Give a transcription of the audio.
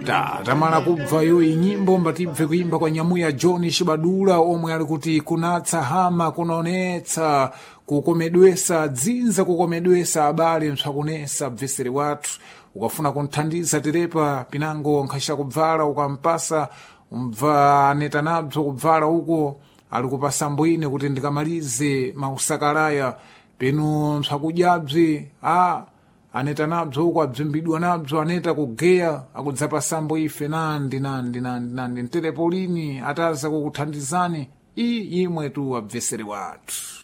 tamala kubva yoyi nyimbo mbatibve kuimba kwa nyamuya John Shibadula omwe ali kuti kunatsa hama kunaonetsa kukomedwesa dzinza kukomedwesa abale mswakunesa bvesere wathu ukafuna kunthandiza terepa pinango nkhasha kubvala ukampasa umva anetanabzo kubvala uko ali kupasa mbwine kuti ndikamalize mausakalaya penu mswakudyabzi aneta nabzo uko abzimbidwa nabzo aneta kugeya akudzapasambo ife nandi nterepolini ataza kukuthandizani imwe tu abvesere wathu.